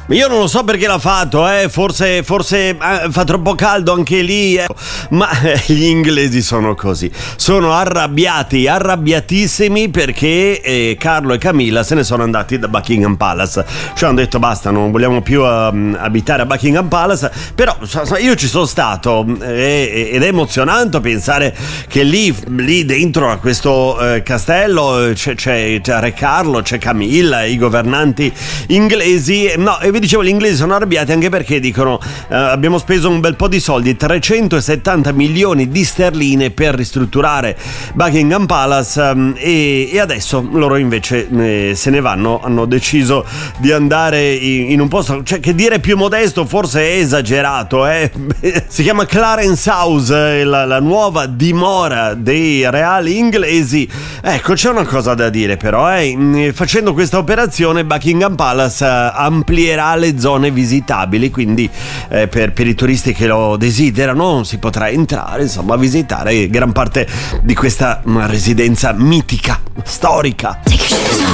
Io non lo so perché l'ha fatto, forse fa troppo caldo anche lì, ma gli inglesi sono così, sono arrabbiatissimi perché Carlo e Camilla se ne sono andati da Buckingham Palace, cioè hanno detto basta, non vogliamo più abitare a Buckingham Palace. Però io ci sono stato ed è emozionante pensare che lì dentro a questo castello c'è Re Carlo, c'è Camilla, i governanti inglesi. No, e vi dicevo, gli inglesi sono arrabbiati anche perché dicono abbiamo speso un bel po' di soldi, 370 milioni di sterline per ristrutturare Buckingham Palace, e adesso loro invece se ne vanno, hanno deciso di andare in un posto, cioè, che dire più modesto forse è esagerato, si chiama Clarence House, la nuova dimora dei reali inglesi. Ecco, c'è una cosa da dire però, facendo questa operazione Buckingham Palace amplierà le zone visitabili, quindi per i turisti che lo desiderano si potrà entrare, insomma, a visitare gran parte di questa residenza mitica, storica.